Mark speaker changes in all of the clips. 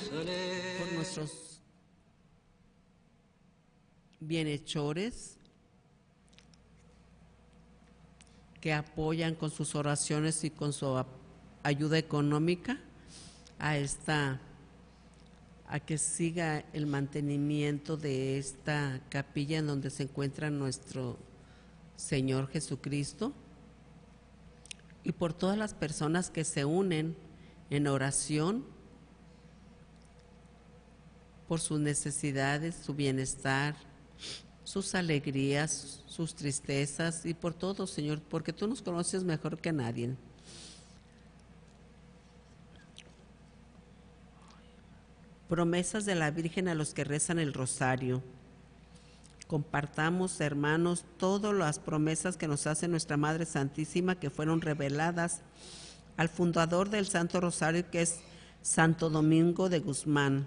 Speaker 1: por nuestros bienhechores que apoyan con sus oraciones y con su ayuda económica a que siga el mantenimiento de esta capilla en donde se encuentra nuestro Señor Jesucristo, y por todas las personas que se unen en oración por sus necesidades, su bienestar, sus alegrías, sus tristezas, y por todo, Señor, porque tú nos conoces mejor que nadie. Promesas de la Virgen a los que rezan el rosario. Compartamos, hermanos, todas las promesas que nos hace nuestra Madre Santísima, que fueron reveladas al fundador del Santo Rosario, que es Santo Domingo de Guzmán.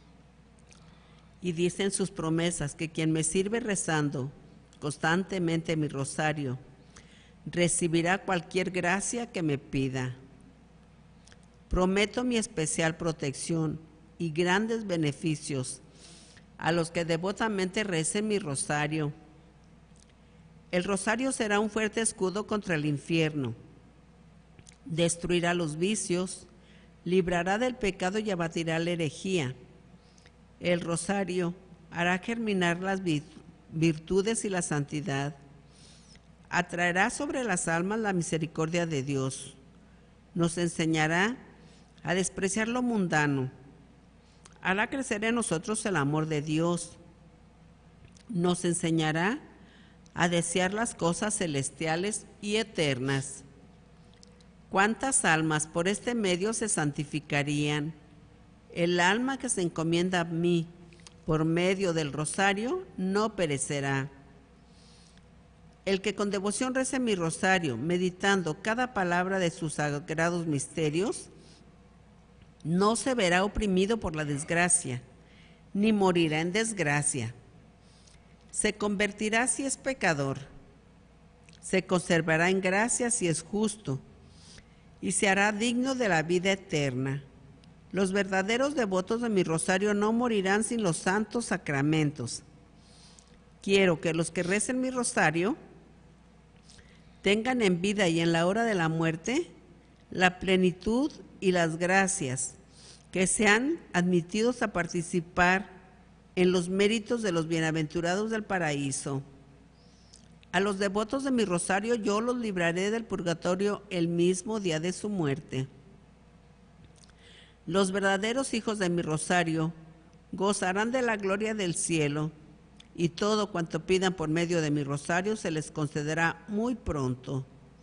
Speaker 1: Y dicen sus promesas que quien me sirve rezando constantemente mi rosario recibirá cualquier gracia que me pida. Prometo mi especial protección y grandes beneficios a los que devotamente recen mi rosario. El rosario será un fuerte escudo contra el infierno, destruirá los vicios, librará del pecado y abatirá la herejía. El rosario hará germinar las virtudes y la santidad, atraerá sobre las almas la misericordia de Dios, nos enseñará a despreciar lo mundano, hará crecer en nosotros el amor de Dios, nos enseñará a desear las cosas celestiales y eternas. ¿Cuántas almas por este medio se santificarían? El alma que se encomienda a mí por medio del rosario no perecerá. El que con devoción rece mi rosario, meditando cada palabra de sus sagrados misterios, no se verá oprimido por la desgracia, ni morirá en desgracia. Se convertirá si es pecador, se conservará en gracia si es justo, y se hará digno de la vida eterna. Los verdaderos devotos de mi rosario no morirán sin los santos sacramentos. Quiero que los que recen mi rosario tengan en vida y en la hora de la muerte la plenitud y las gracias, que sean admitidos a participar en los méritos de los bienaventurados del paraíso. A los devotos de mi rosario yo los libraré del purgatorio el mismo día de su muerte. Los verdaderos hijos de mi rosario gozarán de la gloria del cielo, y todo cuanto pidan por medio de mi rosario se les concederá muy pronto.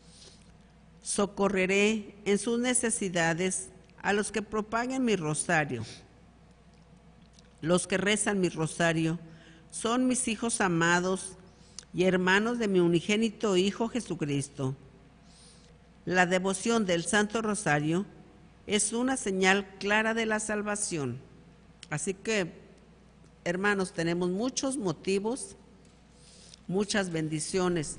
Speaker 1: Socorreré en sus necesidades a los que propaguen mi rosario. Los que rezan mi rosario son mis hijos amados y hermanos de mi unigénito Hijo Jesucristo. La devoción del Santo Rosario es una señal clara de la salvación. Así que, hermanos, tenemos muchos motivos, muchas bendiciones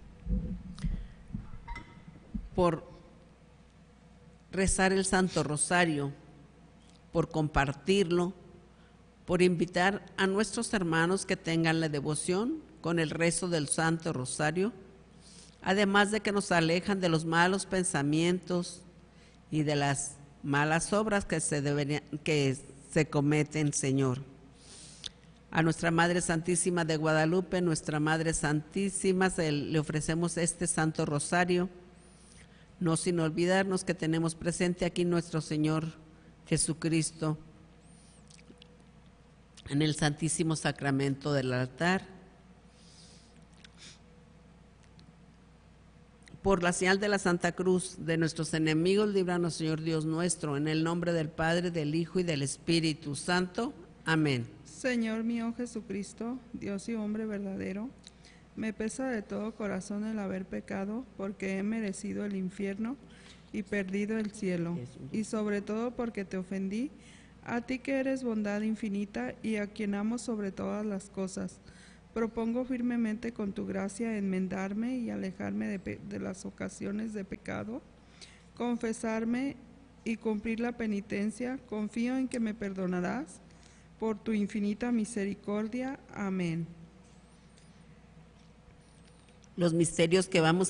Speaker 1: por rezar el Santo Rosario, por compartirlo, por invitar a nuestros hermanos que tengan la devoción con el rezo del Santo Rosario, además de que nos alejan de los malos pensamientos y de las malas obras que se cometen, Señor. A nuestra Madre Santísima de Guadalupe, nuestra Madre Santísima, le ofrecemos este Santo Rosario, no sin olvidarnos que tenemos presente aquí nuestro Señor Jesucristo en el Santísimo Sacramento del altar. Por la señal de la Santa Cruz de nuestros enemigos, líbranos, Señor Dios nuestro, en el nombre del Padre, del Hijo y del Espíritu Santo. Amén.
Speaker 2: Señor mío Jesucristo, Dios y hombre verdadero, me pesa de todo corazón el haber pecado, porque he merecido el infierno y perdido el cielo, y sobre todo porque te ofendí, a ti que eres bondad infinita y a quien amo sobre todas las cosas. Propongo firmemente con tu gracia enmendarme y alejarme de las ocasiones de pecado, confesarme y cumplir la penitencia, confío en que me perdonarás por tu infinita misericordia. Amén.
Speaker 1: Los misterios que vamos